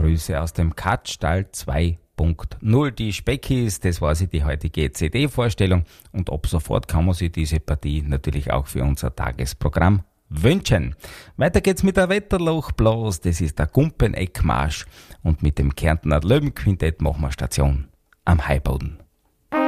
Grüße aus dem Katstall 2.0. Die Speckis, das war sie die heutige CD-Vorstellung und ab sofort kann man sich diese Partie natürlich auch für unser Tagesprogramm wünschen. Weiter geht's mit der Wetterlochblas, das ist der Gumpeneckmarsch und mit dem Kärntner Löwenquintett machen wir Station am Heuboden.